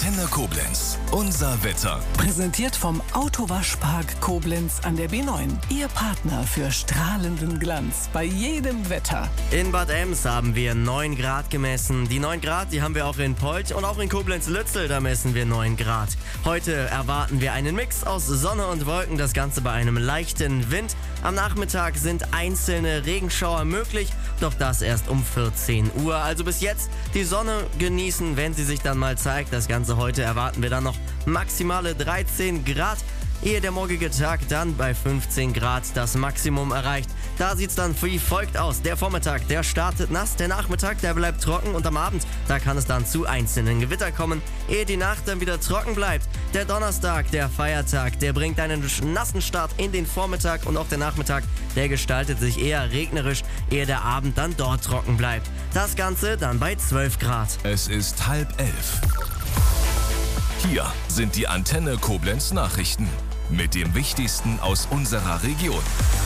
Antenne Koblenz. Unser Wetter. Präsentiert vom Autowaschpark Koblenz an der B9. Ihr Partner für strahlenden Glanz bei jedem Wetter. In Bad Ems haben wir 9 Grad gemessen. Die 9 Grad, die haben wir auch in Polch und auch in Koblenz-Lützel, da messen wir 9 Grad. Heute erwarten wir einen Mix aus Sonne und Wolken, das Ganze bei einem leichten Wind. Am Nachmittag sind einzelne Regenschauer möglich, doch das erst um 14 Uhr. Also bis jetzt die Sonne genießen, wenn sie sich dann mal zeigt. Das Ganze heute erwarten wir dann noch maximale 13 Grad. Ehe der morgige Tag dann bei 15 Grad das Maximum erreicht. Da sieht es dann wie folgt aus. Der Vormittag, der startet nass, der Nachmittag, der bleibt trocken und am Abend, da kann es dann zu einzelnen Gewitter kommen, ehe die Nacht dann wieder trocken bleibt. Der Donnerstag, der Feiertag, der bringt einen nassen Start in den Vormittag und auch der Nachmittag, der gestaltet sich eher regnerisch, ehe der Abend dann dort trocken bleibt. Das Ganze dann bei 12 Grad. Es ist 10:30. Hier sind die Antenne Koblenz Nachrichten mit dem Wichtigsten aus unserer Region.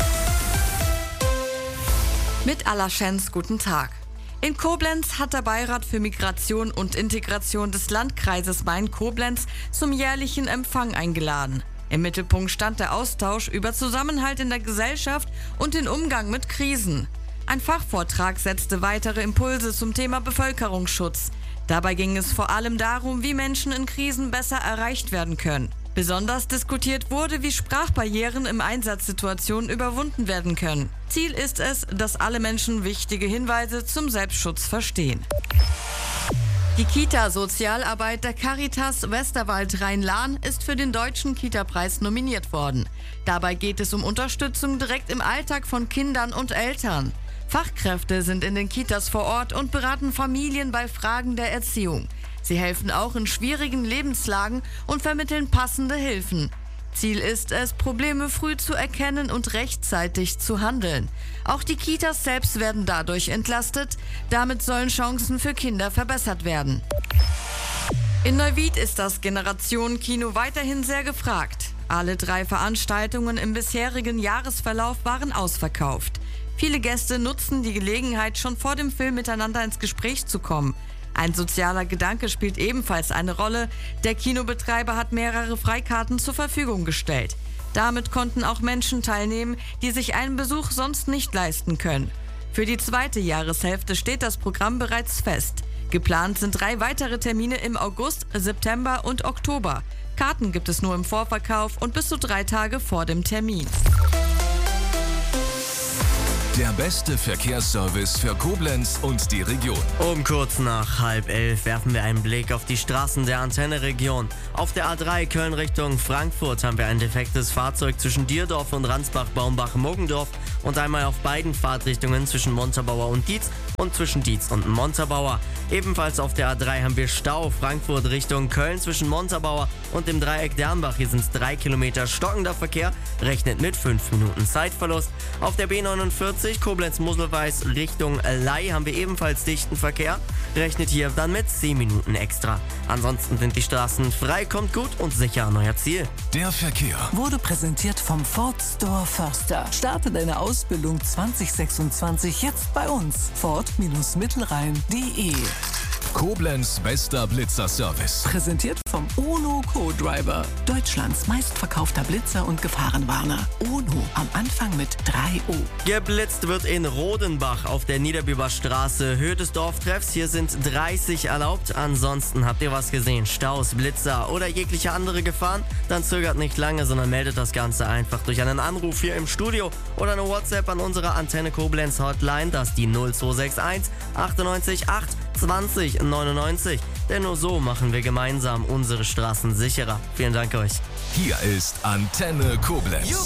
Mit Alaschens guten Tag. In Koblenz hat der Beirat für Migration und Integration des Landkreises Main-Koblenz zum jährlichen Empfang eingeladen. Im Mittelpunkt stand der Austausch über Zusammenhalt in der Gesellschaft und den Umgang mit Krisen. Ein Fachvortrag setzte weitere Impulse zum Thema Bevölkerungsschutz. Dabei ging es vor allem darum, wie Menschen in Krisen besser erreicht werden können. Besonders diskutiert wurde, wie Sprachbarrieren in Einsatzsituationen überwunden werden können. Ziel ist es, dass alle Menschen wichtige Hinweise zum Selbstschutz verstehen. Die Kita-Sozialarbeit der Caritas Westerwald Rhein-Lahn ist für den Deutschen Kita-Preis nominiert worden. Dabei geht es um Unterstützung direkt im Alltag von Kindern und Eltern. Fachkräfte sind in den Kitas vor Ort und beraten Familien bei Fragen der Erziehung. Sie helfen auch in schwierigen Lebenslagen und vermitteln passende Hilfen. Ziel ist es, Probleme früh zu erkennen und rechtzeitig zu handeln. Auch die Kitas selbst werden dadurch entlastet. Damit sollen Chancen für Kinder verbessert werden. In Neuwied ist das Generationen-Kino weiterhin sehr gefragt. Alle 3 Veranstaltungen im bisherigen Jahresverlauf waren ausverkauft. Viele Gäste nutzen die Gelegenheit, schon vor dem Film miteinander ins Gespräch zu kommen. Ein sozialer Gedanke spielt ebenfalls eine Rolle. Der Kinobetreiber hat mehrere Freikarten zur Verfügung gestellt. Damit konnten auch Menschen teilnehmen, die sich einen Besuch sonst nicht leisten können. Für die zweite Jahreshälfte steht das Programm bereits fest. Geplant sind 3 weitere Termine im August, September und Oktober. Karten gibt es nur im Vorverkauf und bis zu 3 Tage vor dem Termin. Der beste Verkehrsservice für Koblenz und die Region. Um kurz nach 10:30 werfen wir einen Blick auf die Straßen der Antenne-Region. Auf der A3 Köln Richtung Frankfurt haben wir ein defektes Fahrzeug zwischen Dierdorf und Ransbach-Baumbach-Muggendorf und einmal auf beiden Fahrtrichtungen zwischen Montabaur und Dietz und zwischen Dietz und Montabaur. Ebenfalls auf der A3 haben wir Stau Frankfurt Richtung Köln zwischen Montabaur und dem Dreieck Dernbach. Hier sind es 3 Kilometer stockender Verkehr, rechnet mit 5 Minuten Zeitverlust. Auf der B49 Koblenz-Mosel-Weiß Richtung Ley haben wir ebenfalls dichten Verkehr, rechnet hier dann mit 10 Minuten extra. Ansonsten sind die Straßen frei, kommt gut und sicher an euer Ziel. Der Verkehr Wurde präsentiert vom Ford Store Förster. Starte deine Ausbildung 2026 jetzt bei uns. Ford-Mittelrhein.de. Koblenz bester Blitzerservice. Präsentiert vom UNO Co-Driver. Deutschlands meistverkaufter Blitzer und Gefahrenwarner. UNO am Anfang mit 3O. Geblitzt wird in Rodenbach auf der Niederbüber Straße, Höhe des Dorftreffs. Hier sind 30 erlaubt. Ansonsten habt ihr was gesehen, Staus, Blitzer oder jegliche andere Gefahren, dann zögert nicht lange, sondern meldet das Ganze einfach durch einen Anruf hier im Studio oder eine WhatsApp an unsere Antenne Koblenz Hotline, das ist die 0261 98 8 20 99. Denn nur so machen wir gemeinsam unsere Straßen sicherer. Vielen Dank euch. Hier ist Antenne Koblenz.